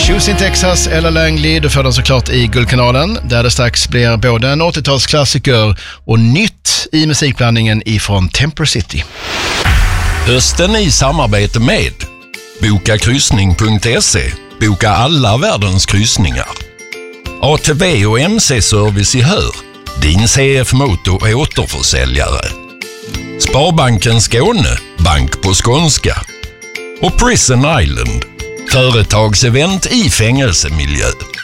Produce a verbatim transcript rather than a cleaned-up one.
Choosing Texas eller Langley, du får den såklart i Guldkanalen, där det strax blir både en åttiotalsklassiker och nytt i musikblandningen ifrån Temper City. Hösten i samarbete med boka kryssning punkt se. Boka alla världens kryssningar. A T V och M C-service i Hör. Din C F Moto återförsäljare. Sparbanken Skåne. Bank på skånska. Och Prison Island. Företagsevent i fängelsemiljö.